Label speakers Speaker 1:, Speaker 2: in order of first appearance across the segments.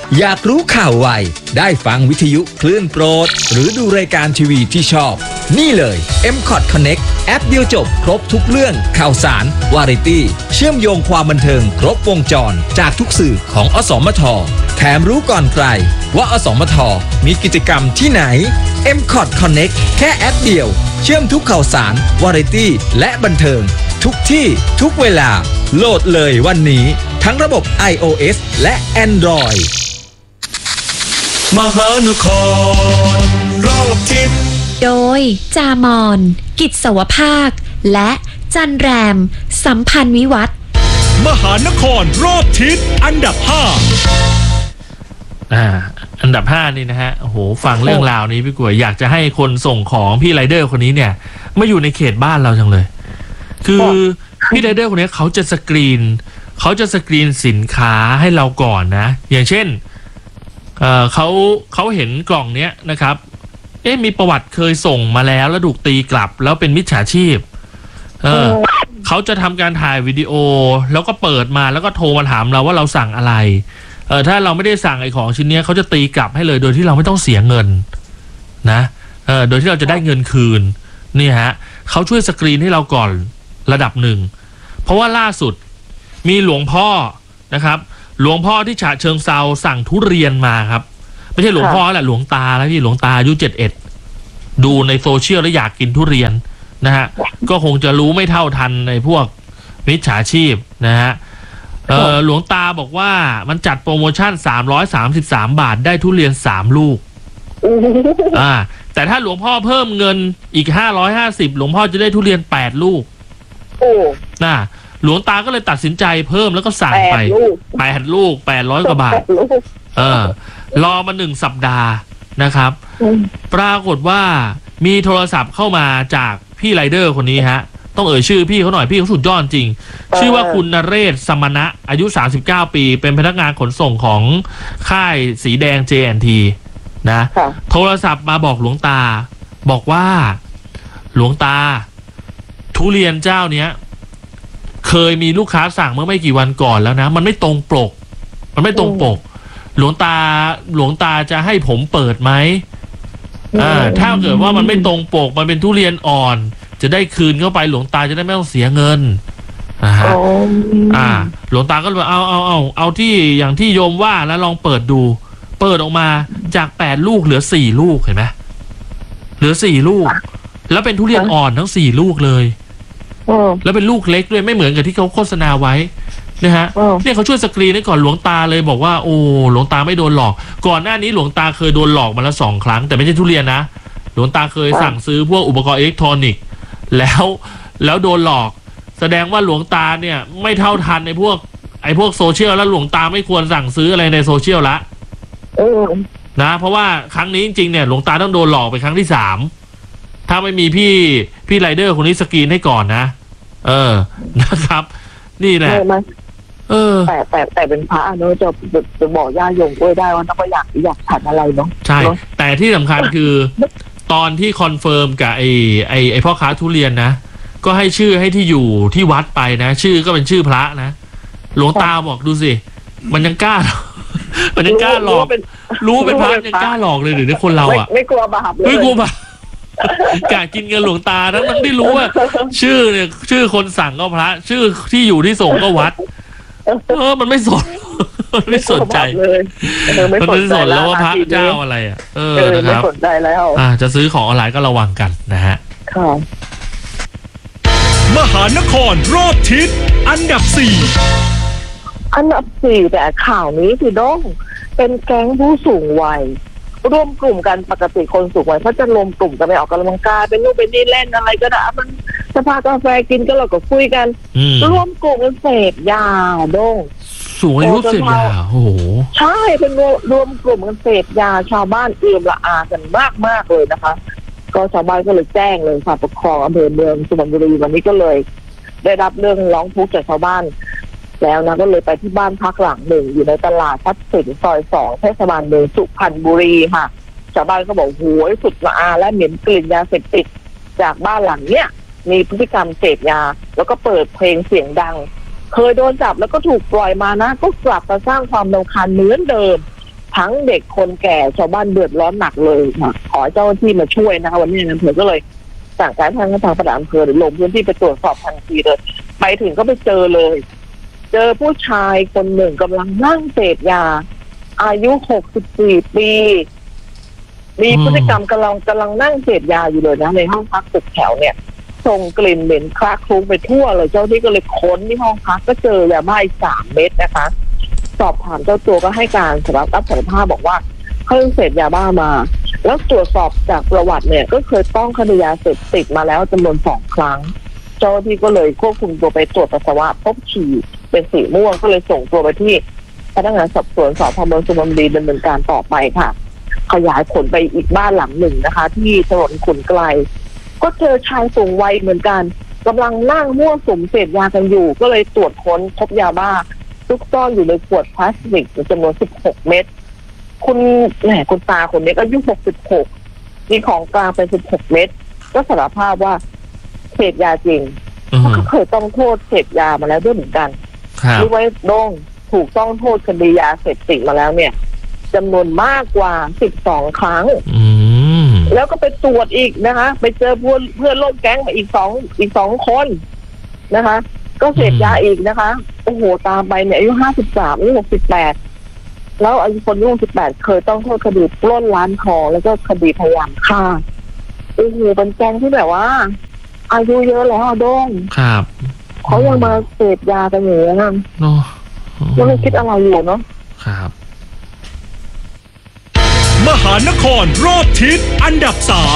Speaker 1: อยากรู้ข่าวไวได้ฟังวิทยุคลื่นโปรดหรือดูรายการทีวีที่ชอบนี่เลย M-Cot Connect แอปเดียวจบครบทุกเรื่องข่าวสารวาไรตี้เชื่อมโยงความบันเทิงครบวงจรจากทุกสื่อของอสมทแถมรู้ก่อนใครว่าอสมทมีกิจกรรมที่ไหน M-Cot Connect แค่แอปเดียวเชื่อมทุกข่าวสารวาไรตี้และบันเทิงทุกที่ทุกเวลาโหลดเลยวันนี้ทั้งระบบ iOS และ Android
Speaker 2: มหานครรอบทิศ
Speaker 3: โดยจามอนกิจสวภาคและจันแรมสัมพันธ์วิวัฒน์
Speaker 2: มหานครรอบทิศอันดับ
Speaker 4: อันดับ5นี่นะฮะโอ้โหฟังเรื่องราวนี้พี่กวยอยากจะให้คนส่งของพี่ไรเดอร์คนนี้เนี่ยมาอยู่ในเขตบ้านเราจังเลยคือพี่ไรเดอร์คนนี้เขาจะสกรีนสินค้าให้เราก่อนนะอย่างเช่นเขาเห็นกล่องเนี้ยนะครับมีประวัติเคยส่งมาแล้วถูกตีกลับแล้วเป็นมิจฉาชีพเขาจะทำการถ่ายวิดีโอแล้วก็เปิดมาแล้วก็โทรมาถามเราว่าเราสั่งอะไรถ้าเราไม่ได้สั่งไอ้ของชิ้นนี้เขาจะตีกลับให้เลยโดยที่เราไม่ต้องเสียเงินนะโดยที่เราจะได้เงินคืนนี่ฮะเขาช่วยสกรีนให้เราก่อนระดับหนึ่งเพราะว่าล่าสุดมีหลวงพ่อนะครับหลวงพ่อที่ฉะเชิงเซาสั่งทุเรียนมาครับไม่ใช่หลวงพ่อแหละหลวงตาแล้วพี่หลวงตาอายุ71ดูในโซเชียลแล้วอยากกินทุเรียนนะฮะก็คงจะรู้ไม่เท่าทันในพวกมิจฉาชีพนะฮะหลวงตาบอกว่ามันจัดโปรโมชั่น333 บาทได้ทุเรียน3ลูกแต่ถ้าหลวงพ่อเพิ่มเงินอีก550หลวงพ่อจะได้ทุเรียน8ลูกหลวงตาก็เลยตัดสินใจเพิ่มแล้วก็สั่งไป8ลูก800กว่าบาทรอมา1สัปดาห์นะครับปรากฏว่ามีโทรศัพท์เข้ามาจากพี่ไรเดอร์คนนี้ฮะต้องเอ่ยชื่อพี่เขาหน่อยพี่เขาสุดยอดจริงชื่อว่าคุณนเรศสมณะอายุ39ปีเป็นพนักงานขนส่งของค่ายสีแดง JNT นะโทรศัพท์มาบอกหลวงตาบอกว่าหลวงตาทุเรียนเจ้าเนี้ยเคยมีลูกค้าสั่งเมื่อไม่กี่วันก่อนแล้วนะมันไม่ตรงปกหลวงตาจะให้ผมเปิดไหมถ้าเกิดว่ามันไม่ตรงปกมันเป็นทุเรียนอ่อนจะได้คืนเข้าไปหลวงตาจะได้ไม่ต้องเสียเงินหลวงตาก็เลยเอาที่อย่างที่โยมว่าแล้วลองเปิดดูเปิดออกมาจาก8ลูกเหลือ4ลูกเห็นไหมเหลือ4ลูกแล้วเป็นทุเรียนอ่อนทั้ง4ลูกเลยแล้วเป็นลูกเล็กด้วยไม่เหมือนกับที่เขาโฆษณาไว้นะฮะเนี่ยเขาช่วยสกรีนให้ก่อนหลวงตาเลยบอกว่าโอ้หลวงตาไม่โดนหลอกก่อนหน้านี้หลวงตาเคยโดนหลอกมาแล้ว2 ครั้งแต่ไม่ใช่ทุเรียนนะหลวงตาเคยสั่งซื้อพวกอุปกรณ์อิเล็กทรอนิกส์แล้วโดนหลอกแสดงว่าหลวงตาเนี่ยไม่เท่าทันในพวกโซเชียลแล้วหลวงตาไม่ควรสั่งซื้ออะไรในโซเชียลละนะเพราะว่าครั้งนี้จริงๆเนี่ยหลวงตาต้องโดนหลอกไปครั้งที่3ถ้าไม่มีพี่ไรเดอร์คนนี้สกรีนให้ก่อนนะนะครับนี่แหละ
Speaker 5: แต่เป็นพระเนอะจะบอกญาติโยมด้วยได้ว่าต้องอยากฉันอะไรเนาะ
Speaker 4: ใช่แต่ที่สำคัญคือตอนที่คอนเฟิร์มกับไอ้พ่อค้าทุเรียนนะก็ให้ชื่อให้ที่อยู่ที่วัดไปนะชื่อก็เป็นชื่อพระนะหลวงตาบอกดูสิมันยังกล้ามันยังกล้าหลอกรู้เป็นพระยังกล้าหลอกเลยหรือคนเราอ่ะ
Speaker 5: ไม่กลัวบาปเลย
Speaker 4: ไม่กลัวบาปกะกินเงินหลวงตาทั้งที่รู้ว่าชื่อเนี่ยชื่อคนสั่งก็พระชื่อที่อยู่ที่ส่งก็วัดมันไม่สนมันไม่สนใจมันไม่สนแล้วว่าพระเจ้าอะไรนะครับ
Speaker 5: ไม่สนใจแล้ว
Speaker 4: จะซื้อของออนไลน์ก็ระวังกันนะฮะ
Speaker 2: มหานครรอบทิศอันดับ4
Speaker 5: แต่ข่าวนี้คือด้งเป็นแก๊งผู้สูงวัยรวมกลุ่มกันปกติคนสูงวัยเขาจะรวมกลุ่มกันไปออกกำลังกายเป็นนู่นเป็นนี่เล่นอะไรก็ได้มันจะพากาแฟกินก็เราก็คุยกันรวมกลุ่มกันเสพยาด้ง
Speaker 4: สูงอายุเสพยาโอ้โห
Speaker 5: ใช่เป็นรวมกลุ่มกันเสพยาชาวบ้านเอื่อมละอากันมากเลยนะคะก็ชาวบ้านก็เลยแจ้งเลยฝ่ายปกครองอำเภอเมืองสุพรรณบุรีวันนี้ก็เลยได้รับเรื่องร้องทุกข์จากชาวบ้านแล้วนะก็เลยไปที่บ้านพักหลังหนึ่งอยู่ในตลาดทรัพย์สินซอย2เทศบาลเมืองสุพรรณบุรีค่ะชาวบ้านก็บอกโหยสุดละอาและเหม็นกลิ่นยาเสพติดจากบ้านหลังเนี้ยมีพฤติกรรมเสพยาแล้วก็เปิดเพลงเสียงดังเคยโดนจับแล้วก็ถูกปล่อยมานะก็กลับมาสร้างความรำคาญเหมือนเดิมทั้งเด็กคนแก่ชาวบ้านเดือดร้อนหนักเลยค่ะขอเจ้าหน้าที่มาช่วยนะคะวันนี้อำเภอก็เลยสั่งการทางประหลัดอำเภอลงพื้นที่ไปตรวจสอบทันทีเลยไปถึงก็ไปเจอเลย เจอผู้ชายคนหนึ่งกำลังนั่งเสพยาอายุ64 ปีมีพฤติกรรมกำลังนั่งเสพยาอยู่เลยนะในห้องพักตึกแถวเนี่ยส่งกลิ่นเหม็นคละคลุ้งไปทั่วเลยเจ้าที่ก็เลยค้นที่ห้องพักก็เจอยาบ้าอีก3 เม็ดนะคะสอบถามเจ้าตัวก็ให้การรับสารภาพบอกว่าเพิ่งเสพยาบ้ามาแล้วตรวจสอบจากประวัติเนี่ยก็เคยต้องคดียาเสพติดมาแล้วจำนวน2 ครั้งเจ้าที่ก็เลยควบคุมตัวไปตรวจปัสสาวะพบฉี่เป็นสีม่วงก็เลยส่งตัวไปที่พนักงานสอบสวนสพเมืองสุพรรณบุรีดำเนินการต่อไปค่ะขยายผลไปอีกบ้านหลังหนึ่งนะคะที่ถนนขุนไกลก็เจอชายสูงวัยเหมือนกันกำลังนั่งมั่วสุมเสพยากันอยู่ก็เลยตรวจค้นพบยาบ้าซุกซ่อนอยู่ในขวดพลาสติกจำนวน16 เม็ดคุณตาคนนี้ก็อายุ66มีของกลางเป็น16 เม็ดก็สารภาพว่าเสพยาจริงเขาเคยต้องโทษเสพยามาแล้วด้วยเหมือนกันรู้ไว้โด่งถูกต้องโทษคดียาเสพติดมาแล้วเนี่ยจำนวนมากกว่า12 ครั้งแล้วก็ไปตรวจอีกนะคะไปเจอเพื่อนร่วมแก๊งมาอีก2 คนนะคะก็เสพยาอีกนะคะโอ้โหตามไปเนี่ยอายุ53อายุ68แล้วอายุคนอายุ68เคยต้องโทษคดีปล้นร้านทองแล้วก็คดีพยายามฆ่าโอ้โหเป็นแก๊งที่แบบว่าอายุเยอะแล้วโด่ง
Speaker 4: ครับ
Speaker 5: เขายังมาเสพยากันอยู่นะก็ไม่คิดอะไรอยู่เนาะ
Speaker 4: ครับ
Speaker 2: มหานครรอบทิศอันดับ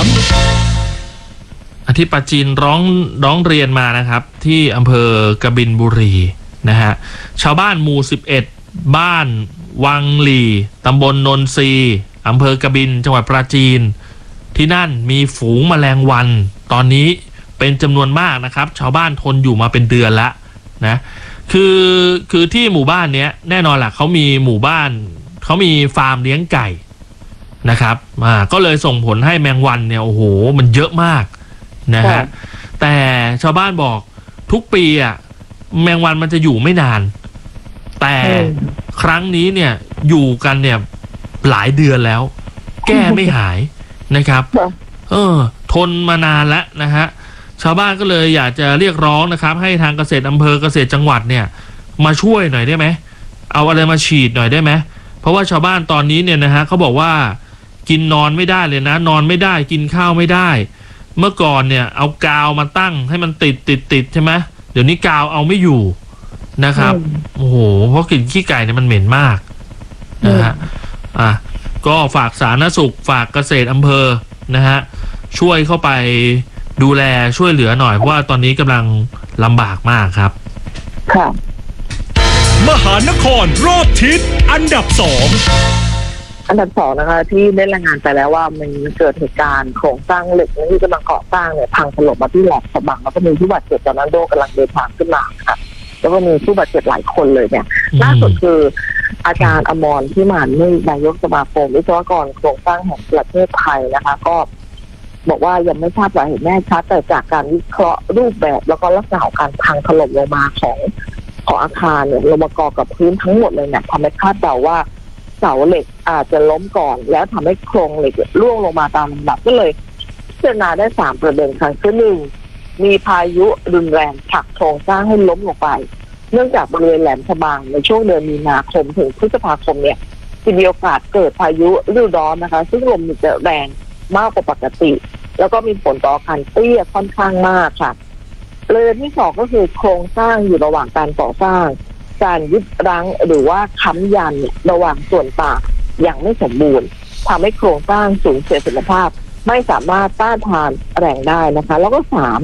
Speaker 2: 3
Speaker 4: ที่ปราจีนร้องเรียนมานะครับที่อำเภอกบินบุรีนะฮะชาวบ้านหมู่11บ้านวังหลีตำบลนนทรีอำเภอกบินจังหวัดปราจีนที่นั่นมีฝูงแมลงวันตอนนี้เป็นจำนวนมากนะครับชาวบ้านทนอยู่มาเป็นเดือนละนะคือที่หมู่บ้านเนี้ยแน่นอนแหละเขามีหมู่บ้านเขามีฟาร์มเลี้ยงไก่นะครับก็เลยส่งผลให้แมงวันเนี่ยโอ้โหมันเยอะมากนะฮะแต่ชาวบ้านบอกทุกปีแมงวันมันจะอยู่ไม่นานแต่ครั้งนี้เนี่ยอยู่กันเนี่ยหลายเดือนแล้วแก้ไม่หายนะครับทนมานานแล้วนะฮะชาวบ้านก็เลยอยากจะเรียกร้องนะครับให้ทางเกษตรอำเภอเกษตรจังหวัดเนี่ยมาช่วยหน่อยได้ไหมเอาอะไรมาฉีดหน่อยได้ไหมเพราะว่าชาวบ้านตอนนี้เนี่ยนะฮะเขาบอกว่ากินนอนไม่ได้เลยนะนอนไม่ได้กินข้าวไม่ได้เมื่อก่อนเนี่ยเอากาวมาตั้งให้มันติดใช่ไหมเดี๋ยวนี้กาวเอาไม่อยู่นะครับโอ้โหเพราะกลิ่นขี้ไก่เนี่ยมันเหม็นมากนะฮะก็ฝากสาธารณสุขฝากเกษตรอำเภอนะฮะช่วยเข้าไปดูแลช่วยเหลือหน่อยเพราะว่าตอนนี้กำลังลำบากมากครับ
Speaker 5: ค่ะ
Speaker 2: มหานครรอบทิศอันดับ2
Speaker 5: นะคะที่ได้รายงานไปแล้วว่ามันเกิดเหตุการณ์โครงสร้างเหล็กที่กำลังก่อสร้างเนี่ยพังถล่มมาที่แหลมฉบังแล้วก็มีผู้บาดเจ็บจากนั้นโดกำลังเดินทางขึ้นมาค่ะแล้วก็มีผู้บาดเจ็บหลายคนเลยเนี่ยล่าสุดคืออาจารย์อมรที่มานนี่นายกสมาคมวิศวกรโครงสร้างแห่งประเทศไทยนะคะก็บอกว่ายังไม่ทราบสาเหตุแน่ชัดแต่จากการวิเคราะห์รูปแบบแล้วก็ลักษณะของการพังถล่มลงมาของอาคารเนี่ยลงมากอกับพื้นทั้งหมดเลยเนี่ยทำให้คาดเดาว่าเสาเหล็กอาจจะล้มก่อนแล้วทำให้โครงเหล็กร่วงลงมาตามลำดับก็เลยพิจารณาได้3 ประเด็นค่ะคือ1มีพายุรุนแรงผลักโครงสร้างให้ล้มลงไปเนื่องจากบริเวณแหลมฉบังในช่วงเดือนมีนาคมถึงพฤษภาคมเนี่ยมีโอกาสเกิดพายุฤดูร้อนนะคะซึ่งลมจะแรงมากกว่าปกติแล้วก็มีผลต่ออาคารเตี้ยค่อนข้างมากค่ะประเด็นที่2ก็คือโครงสร้างอยู่ระหว่างการก่อสร้างการยึดรั้งหรือว่าค้ำยันระหว่างส่วนต่างอย่างไม่สมบูรณ์ทำให้โครงสร้างสูญเสียสมรรถภาพไม่สามารถต้านทานแรงได้นะคะแล้วก็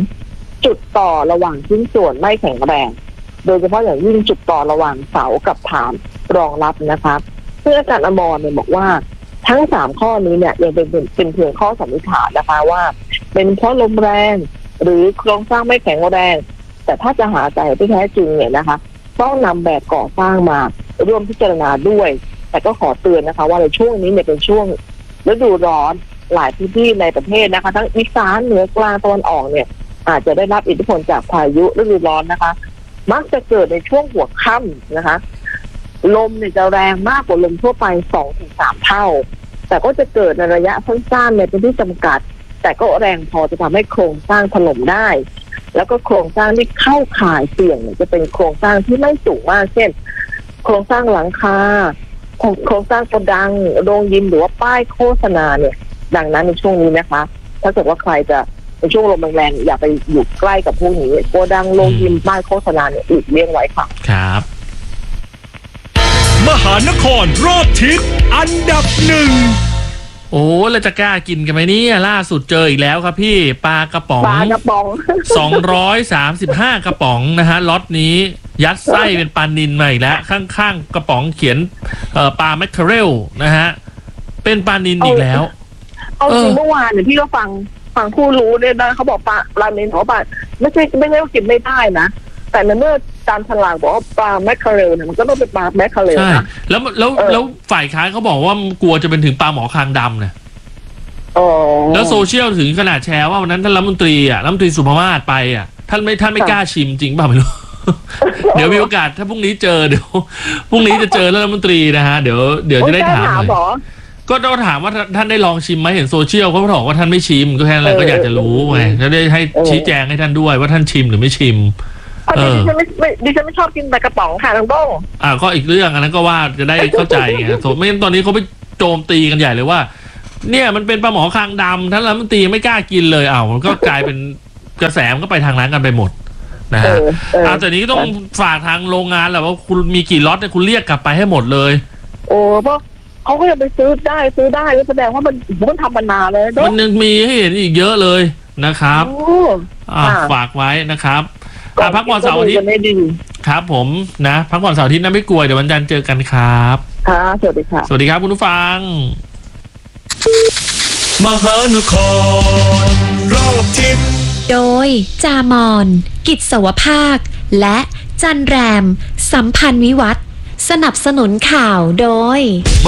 Speaker 5: 3จุดต่อระหว่างชิ้นส่วนไม่แข็งแรงโดยเฉพาะอย่างยิ่งจุดต่อระหว่างเสากับฐานรองรับนะคะซึ่งอาจารย์อมรเนี่ยบอกว่าทั้ง3ข้อนี้เนี่ยยังเป็นเพียงข้อสันนิษฐานนะคะว่าเป็นเพราะลมแรงหรือโครงสร้างไม่แข็งแรงแต่ถ้าจะหาสาเหตุที่แท้จริงเนี่ยนะคะต้องนำแบบก่อสร้างมาร่วมพิจารณาด้วยแต่ก็ขอเตือนนะคะว่าในช่วงนี้เนี่ยเป็นช่วงฤดูร้อนหลายพื้นที่ในประเทศนะคะทั้งอีสานเหนือกลางตะวันออกเนี่ยอาจจะได้รับอิทธิพลจากพายุฤดูร้อนนะคะมักจะเกิดในช่วงหัวค่ำนะคะลมเนี่ยจะแรงมากกว่าลมทั่วไป 2-3 เท่า แต่ก็จะเกิดในระยะสั้นๆในพื้นที่จำกัด แต่ก็แรงพอจะทำให้โครงสร้างถล่มได้ แล้วก็โครงสร้างที่เข้าข่ายเสี่ยงเนี่ยจะเป็นโครงสร้างที่ไม่สูงมากเช่น โครงสร้างหลังคาโครงสร้างโกดังโรงยิมหรือว่าป้ายโฆษณาเนี่ยดังนั้นในช่วงนี้นะคะถ้าเกิดว่าใครจะในช่วงลมแรงๆอย่าไปอยู่ใกล้กับพวกนี้โกดังโรงยิมป้ายโฆษณาเนี่ยหลีกเลี่ยงไว้ค่ะ
Speaker 4: ครับ
Speaker 2: มหานครรอบทิศอันดับหนึ่ง
Speaker 4: โอ้แล้วจะกล้ากินกันไหมเนี่ยล่าสุดเจออีกแล้วครับพี่ปลากระป๋อง
Speaker 5: ปลากระป๋อง
Speaker 4: 235 กระป๋องนะฮะล็อตนี้ยัดไส้เป็นปลานิลมาอีกแล้วข้างๆกระป๋องเขียนปลาแมคเคอเรลนะฮะเป็นปลานิลอีกแล้ว
Speaker 5: เอาจริงเมื่อวานเนี่ยพี่ก็ฟังผู้รู้เนี่ยนะเขาบอกปลาเมนเขาบอกไม่ใช่ว่ากินไม่ได้นะแต่ในเมื่อตามฉลากบอกว่าปลาแมคเคอเรลเนี่ยมันก็ต้องเป็นปลาแมคเคอเรล
Speaker 4: ใช่
Speaker 5: นะ
Speaker 4: แล้วฝ่ายค้านเขาบอกว่ากลัวจะเป็นถึงปลาหมอคางดำเนี่ย
Speaker 5: อ๋อ
Speaker 4: แล้วโซเชียลถึงขนาดแชร์ว่าวันนั้นท่านรัฐมนตรีสุภมาศไปท่านไม่กล้าชิมจริงป่ะไม่รู้ เดี๋ยวมีโอกาสถ้าพรุ่งนี้เจอเดี๋ยวพรุ่งนี้จะเจอรัฐมนตรีนะฮะเดี๋ยวจะได้ถามหน่อยก็ต้องถามว่าท่านได้ลองชิมไหมเห็นโซเชียลเขาบอกว่าท่านไม่ชิมก็แค่นั้นแหละก็อยากจะรู้ไงแล้วได้ให้ชี้แจงให้ท่านด้วยว่าท่านชิมหรือไม่ชิม
Speaker 5: ดิฉันไม่ชอบกินแต่กระป๋องค่ะทั้งบ้ง
Speaker 4: ก็อีกเรื่องอันนั้นก็ว่าจะได้เข้าใจไงไม่งั้นตอนนี้เขาไปโจมตีกันใหญ่เลยว่าเนี่ยมันเป็นปลาหมอคางดำท่านรัฐมนตรีไม่กล้ากินเลยมันก็กลายเป็นกระแสมันก็ไปทางนั้นกันไปหมดนะฮะแต่นี้ต้องฝากทางโรงงานแหละว่าคุณมีกี่ล็อตเนี่ยคุณเรียกกลับไปให้หมดเลย
Speaker 5: โอ้เพราะเขาก็ยังไปซื้อได้ก็แสดงว่ามันทำมานานเลย
Speaker 4: มันยังมีให้เห็นอีกเยอะเลยนะครับฝากไว้นะครับพักผ่อนเสาร์อาทิตย์ครับผมนะพักผ่อนเสาร์อาทิตย์นะไม่กลัวเดี๋ยววันจันทร์เจอกันครับ
Speaker 5: ค่ะสวัสดีค่ะ
Speaker 4: สวัสดีครับคุณผู้ฟัง
Speaker 2: มหานครรอบทิศ
Speaker 3: โดยจามอนกิจสวภาคและจันแรมสัมพันธ์วิวัฒน์สนับสนุนข่าวโดย